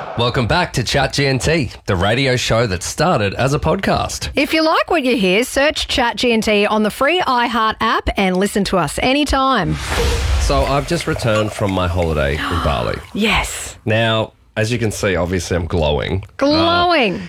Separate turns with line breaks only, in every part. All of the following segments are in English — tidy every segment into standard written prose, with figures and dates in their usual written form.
Welcome back to Chat GNT, the radio show that started as a podcast.
If you like what you hear, search Chat GNT on the free iHeart app and listen to us anytime.
So I've just returned from my holiday in Bali.
Yes.
Now, as you can see, obviously I'm glowing.
Glowing.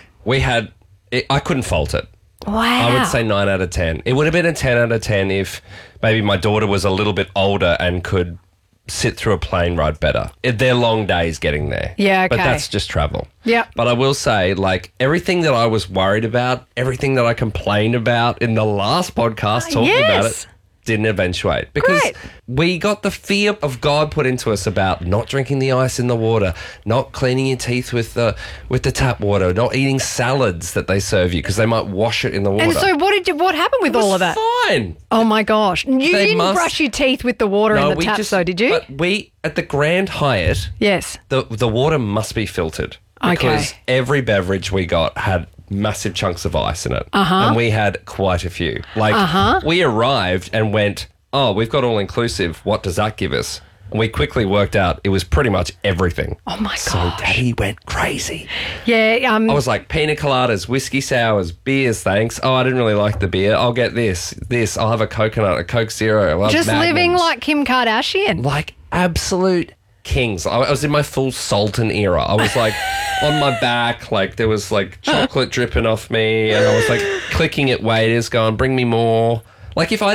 I couldn't fault it.
Wow.
I would say 9 out of 10. It would have been a 10 out of 10 if maybe my daughter was a little bit older and could sit through a plane ride better. They're long days getting there.
Yeah, okay.
But that's just travel.
Yeah.
But I will say, like, everything that I was worried about, everything that I complained about in the last podcast talking about it, didn't eventuate. Because we got the fear of God put into us about not drinking the ice in the water, not cleaning your teeth with the tap water, not eating salads that they serve you because they might wash it in the water.
And so what happened with all of that?
Fine.
Oh my gosh. You didn't brush your teeth with the water in the taps though, did you?
But we, at the Grand Hyatt,
yes,
the water must be filtered. Because every beverage we got had massive chunks of ice in it. And we had quite a few. Like, we arrived and went, oh, we've got all-inclusive. What does that give us? And we quickly worked out it was pretty much everything.
Oh, my gosh.
So Daddy went crazy.
Yeah.
I was like, pina coladas, whiskey sours, beers, thanks. Oh, I didn't really like the beer. I'll get this. I'll have a coconut, a Coke Zero.
Just living like Kim Kardashian.
Like absolute kings. I was in my full Sultan era. I was like on my back, like there was like chocolate dripping off me, and I was like clicking at waiters going, bring me more. Like if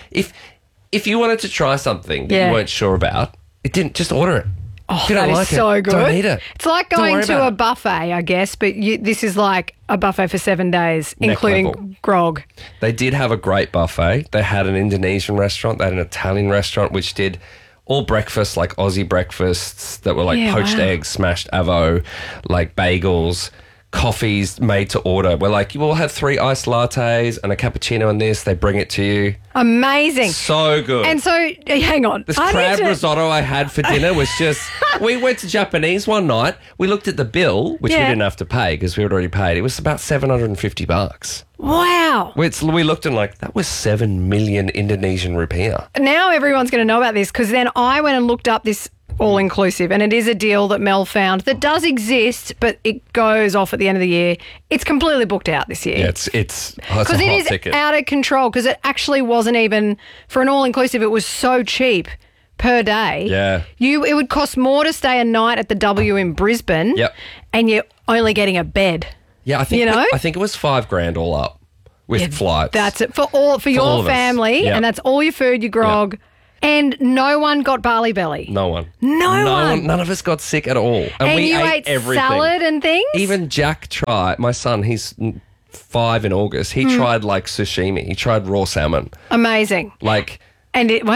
you wanted to try something that you weren't sure about, just order it.
Oh,
if you don't like
so good.
Don't eat it.
It's like going to a buffet, I guess, but this is like a buffet for 7 days, including grog.
They did have a great buffet. They had an Indonesian restaurant. They had an Italian restaurant, which did all breakfasts, like Aussie breakfasts that were like poached eggs, smashed avo, like bagels, coffees made to order. We're like, you will have 3 iced lattes and a cappuccino and this. They bring it to you.
Amazing.
So good.
And so, hang on.
This crab risotto I had for dinner was just... We went to Japanese one night. We looked at the bill, which we didn't have to pay because we had already paid. It was about $750.
Wow.
We looked and like, that was 7 million Indonesian rupiah.
Now everyone's going to know about this because then I went and looked up this all-inclusive, and it is a deal that Mel found that does exist, but it goes off at the end of the year. It's completely booked out this year.
Yeah, it's a hot ticket.
Out of control because it actually wasn't even, for an all-inclusive, it was so cheap per day.
Yeah.
It would cost more to stay a night at the W in Brisbane.
Yep.
And you're only getting a bed.
Yeah, I think it was $5,000 all up with flights.
That's it for your family, and that's all your food, your grog. Yep. And no one got barley belly.
No one.
No one.
None of us got sick at all. And we
you
ate everything.
Salad and things?
Even Jack tried, my son, he's 5 in August, he tried like sashimi. He tried raw salmon.
Amazing.
Like...
And you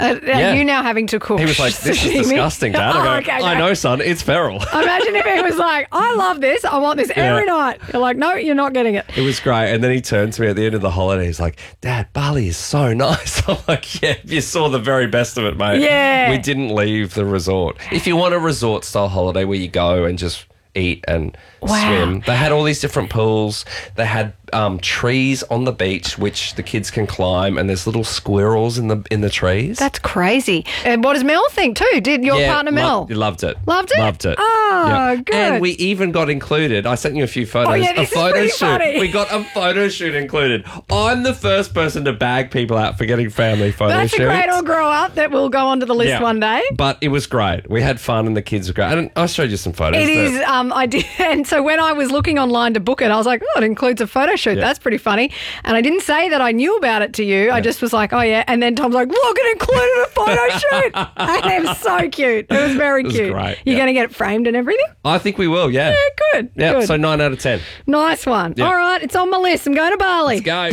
now having to cook.
He was like, this is disgusting, Dad. I know, son, it's feral.
Imagine if he was like, I love this. I want this every night. You're like, no, you're not getting it.
It was great. And then he turned to me at the end of the holiday. He's like, Dad, Bali is so nice. I'm like, yeah, you saw the very best of it, mate.
Yeah.
We didn't leave the resort. If you want a resort-style holiday where you go and just eat and swim. They had all these different pools. They had trees on the beach which the kids can climb, and there's little squirrels in the trees.
That's crazy. And what does Mel think too? Did your partner Mel?
Loved it.
Loved it?
Loved it.
Oh, good.
And we even got included. I sent you a few photos.
Oh, yeah, this
a photo
is
shoot.
funny.
We got a photo shoot included. I'm the first person to bag people out for getting family photo shoots.
That's a great all grow up that will go onto the list one day.
But it was great. We had fun and the kids were great. And I showed you some photos.
It is. I did. And so when I was looking online to book it, I was like, oh, it includes a photo shoot. Yeah. That's pretty funny. And I didn't say that I knew about it to you. Yeah. I just was like, oh, yeah. And then Tom's like, look, it included a photo shoot. And it was so cute. It was very cute.
Great.
You're going to get it framed and everything?
I think we will, yeah.
Yeah, good.
Yeah,
good.
So 9 out of 10.
Nice one.
Yeah.
All right, it's on my list. I'm going to Bali.
Let's go.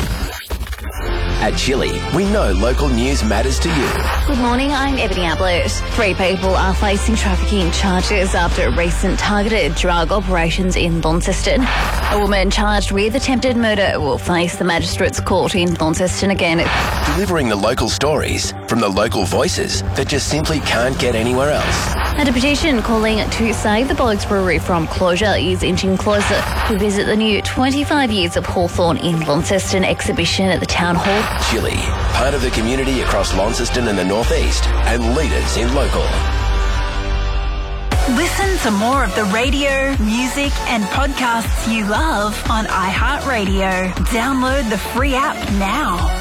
At Chili, we know local news matters to you.
Good morning, I'm Ebony Ablett. 3 people are facing trafficking charges after recent targeted drug operations in Launceston. A woman charged with attempted murder will face the Magistrates Court in Launceston again.
Delivering the local stories from the local voices that just simply can't get anywhere else.
And a petition calling to save the Blokes Brewery from closure is inching closer. To visit the new 25 Years of Hawthorn in Launceston exhibition at the Town Hall.
Chili, part of the community across Launceston and the Northeast, and leaders in local.
Listen to more of the radio, music and podcasts you love on iHeartRadio. Download the free app now.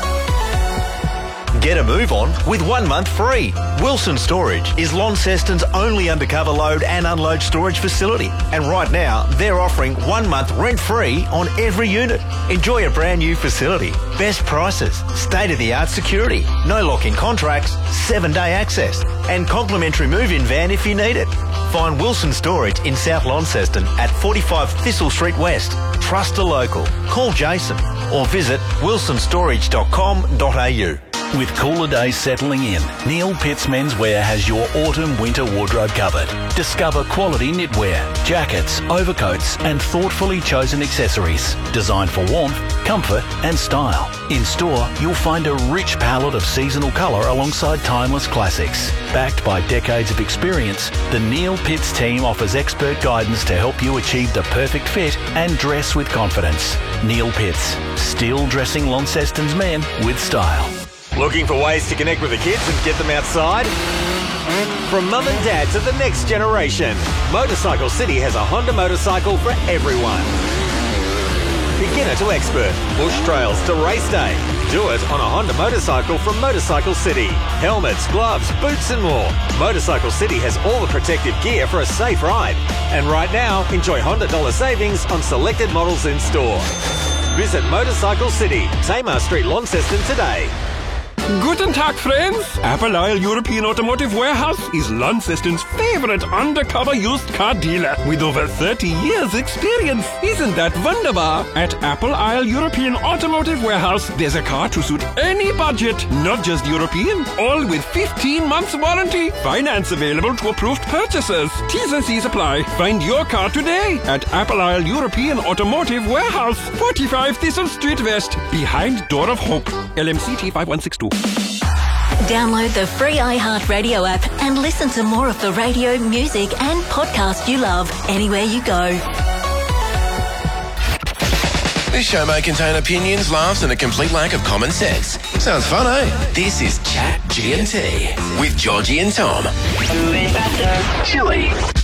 Get a move on with 1 month free. Wilson Storage is Launceston's only undercover load and unload storage facility. And right now, they're offering 1 month rent-free on every unit. Enjoy a brand new facility, best prices, state-of-the-art security, no lock-in contracts, 7-day access, and complimentary move-in van if you need it. Find Wilson Storage in South Launceston at 45 Thistle Street West. Trust a local. Call Jason or visit wilsonstorage.com.au.
With cooler days settling in, Neil Pitts Menswear has your autumn-winter wardrobe covered. Discover quality knitwear, jackets, overcoats and thoughtfully chosen accessories designed for warmth, comfort and style. In store, you'll find a rich palette of seasonal colour alongside timeless classics. Backed by decades of experience, the Neil Pitts team offers expert guidance to help you achieve the perfect fit and dress with confidence. Neil Pitts, still dressing Launceston's men with style.
Looking for ways to connect with the kids and get them outside? From mum and dad to the next generation, Motorcycle City has a Honda motorcycle for everyone. Beginner to expert, bush trails to race day. Do it on a Honda motorcycle from Motorcycle City. Helmets, gloves, boots and more. Motorcycle City has all the protective gear for a safe ride. And right now, enjoy Honda dollar savings on selected models in store. Visit Motorcycle City, Tamar Street, Launceston today.
Guten Tag, friends! Apple Isle European Automotive Warehouse is Launceston's favorite undercover used car dealer with over 30 years experience. Isn't that wunderbar? At Apple Isle European Automotive Warehouse, there's a car to suit any budget, not just European, all with 15 months warranty. Finance available to approved purchasers. T's and C's apply. Find your car today at Apple Isle European Automotive Warehouse, 45 Thistle Street West, behind Door of Hope. LMCT 5162.
Download the free iHeartRadio app and listen to more of the radio, music and podcasts you love anywhere you go.
This show may contain opinions, laughs and a complete lack of common sense. Sounds fun, eh? This is Chat G&T with Georgie and Tom. Chili.